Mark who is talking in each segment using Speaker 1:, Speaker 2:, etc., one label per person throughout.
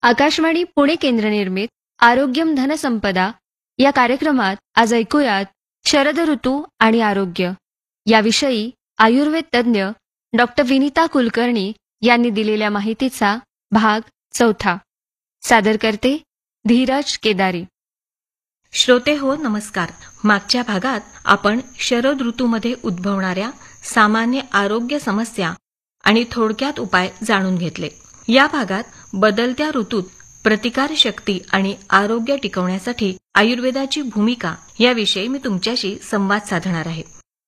Speaker 1: आकाशवाणी पुणे केंद्र निर्मित आरोग्यम धनसंपदा या कार्यक्रमात आज ऐकूयात शरद ऋतू आणि आरोग्य याविषयी आयुर्वेद तज्ज्ञ डॉक्टर विनीता कुलकर्णी यांनी दिलेल्या माहितीचा भाग 4. सादर करते धीरज केदारी.
Speaker 2: श्रोते हो, नमस्कार. मागच्या भागात आपण शरद ऋतूमध्ये उद्भवणाऱ्या सामान्य आरोग्य समस्या आणि थोडक्यात उपाय जाणून घेतले. या भागात बदलत्या ऋतूत प्रतिकारशक्ती आणि आरोग्य टिकवण्यासाठी आयुर्वेदाची भूमिका याविषयी मी तुमच्याशी संवाद साधणार आहे.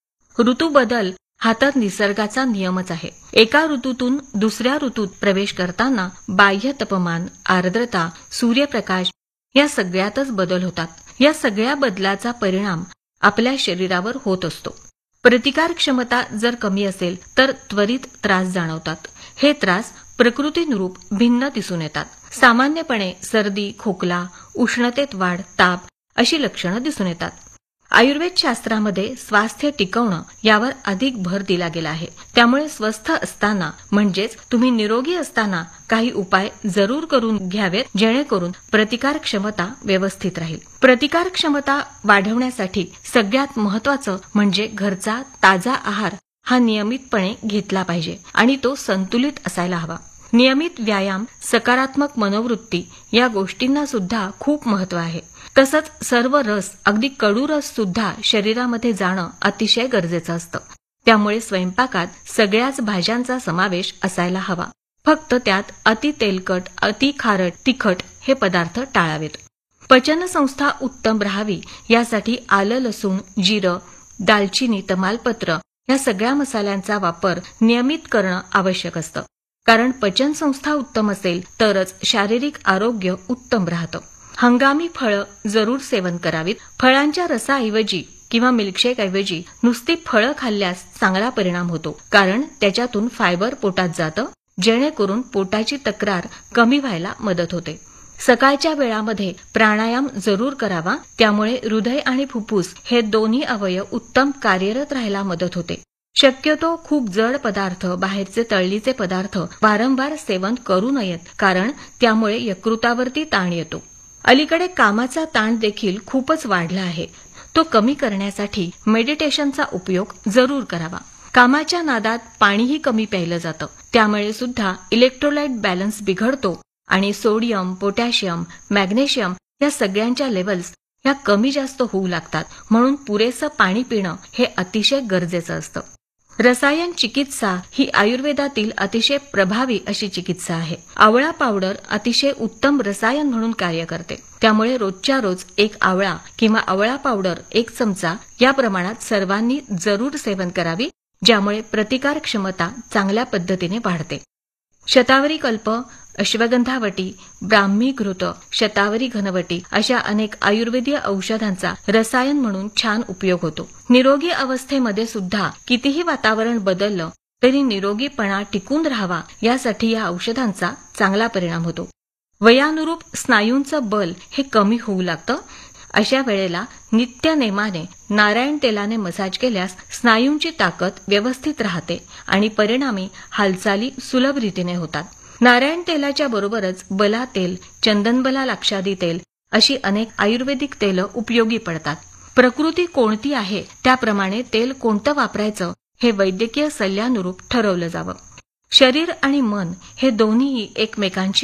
Speaker 2: ऋतू बदल हा तर निसर्गाचा नियमच आहे. एका ऋतूतून दुसऱ्या ऋतूत प्रवेश करताना बाह्य तापमान, आर्द्रता, सूर्यप्रकाश या सगळ्यातच बदल होतात. या सगळ्या बदलाचा परिणाम आपल्या शरीरावर होत असतो. प्रतिकार क्षमता जर कमी असेल तर त्वरित त्रास जाणवतात. हे त्रास प्रकृतीनुरूप भिन्न दिसून येतात. सामान्यपणे सर्दी, खोकला, उष्णतेत वाढ, ताप अशी लक्षणं दिसून येतात. आयुर्वेद शास्त्रामध्ये स्वास्थ्य टिकवणं यावर अधिक भर दिला गेला आहे. त्यामुळे स्वस्थ असताना म्हणजेच तुम्ही निरोगी असताना काही उपाय जरूर करून घ्यावेत, जेणेकरून प्रतिकार क्षमता व्यवस्थित राहील. प्रतिकार क्षमता वाढवण्यासाठी सगळ्यात महत्त्वाचं म्हणजे घरचा ताजा आहार हा नियमितपणे घेतला पाहिजे आणि तो संतुलित असायला हवा. नियमित व्यायाम, सकारात्मक मनोवृत्ती या गोष्टींना सुद्धा खूप महत्त्व आहे. तसंच सर्व रस, अगदी कडू रस सुद्धा शरीरामध्ये जाणं अतिशय गरजेचं असतं. त्यामुळे स्वयंपाकात सगळ्याच भाज्यांचा समावेश असायला हवा. फक्त त्यात अति तेलकट, अति खारट, तिखट हे पदार्थ टाळावेत. पचनसंस्था उत्तम राहावी यासाठी आलं, लसूण, जिरं, दालचिनी, तमालपत्र या सगळ्या मसाल्यांचा वापर नियमित करणं आवश्यक असतं. कारण पचनसंस्था उत्तम असेल तरच शारीरिक आरोग्य उत्तम राहतं. हंगामी फळं जरूर सेवन करावीत. फळांच्या रसाऐवजी किंवा मिल्कशेक ऐवजी नुसती फळं खाल्ल्यास चांगला परिणाम होतो. कारण त्याच्यातून फायबर पोटात जातं, जेणेकरून पोटाची तक्रार कमी व्हायला मदत होते. सकाळच्या वेळामध्ये प्राणायाम जरूर करावा. त्यामुळे हृदय आणि फुफ्फुस हे दोन्ही अवयव उत्तम कार्यरत राहायला मदत होते. शक्यतो खूप जड पदार्थ, बाहेरचे तळलीचे पदार्थ वारंवार सेवन करू नयेत, कारण त्यामुळे यकृतावरती ताण येतो. अलीकडे कामाचा ताण देखील खूपच वाढला आहे. तो कमी करण्यासाठी मेडिटेशनचा उपयोग जरूर करावा. कामाच्या नादात पाणीही कमी प्यायलं जातं. त्यामुळे सुद्धा इलेक्ट्रोलाइट बॅलन्स बिघडतो आणि सोडियम, पोटॅशियम, मॅग्नेशियम या सगळ्यांच्या लेवल्स ह्या कमी जास्त होऊ लागतात. म्हणून पुरेसं पाणी पिणं हे अतिशय गरजेचं असतं. रसायन चिकित्सा ही आयुर्वेदातील अतिशय प्रभावी अशी चिकित्सा आहे. आवळा पावडर अतिशय उत्तम रसायन म्हणून कार्य करते. त्यामुळे रोजच्या रोज एक आवळा किंवा आवळा पावडर 1 चमचा या प्रमाणात सर्वांनी जरूर सेवन करावी, ज्यामुळे प्रतिकार क्षमता चांगल्या पद्धतीने वाढते. शतावरी कल्प, अश्वगंधावटी, ब्राह्मी घृत, शतावरी घनवटी अशा अनेक आयुर्वेदीय औषधांचा रसायन म्हणून छान उपयोग होतो. निरोगी अवस्थेमध्ये सुद्धा कितीही वातावरण बदललं तरी निरोगीपणा टिकून राहावा यासाठी या औषधांचा चांगला परिणाम होतो. वयानुरूप स्नायूंचं बल हे कमी होऊ लागतं. अशा वेळेला नित्य नेमाने नारायण तेलाने मसाज केल्यास स्नायूंची ताकद व्यवस्थित राहते आणि परिणामी हालचाली सुलभ रीतीने होतात. नारायण तेलाच्या बरोबरच बला तेल, चंदनबला लाक्षादी तेल अशी अनेक आयुर्वेदिक तेलं उपयोगी पडतात. प्रकृती कोणती आहे त्याप्रमाणे तेल कोणतं वापरायचं हे वैद्यकीय सल्ल्यानुरूप ठरवलं जावं. शरीर आणि मन हे दोन्हीही एकमेकांशी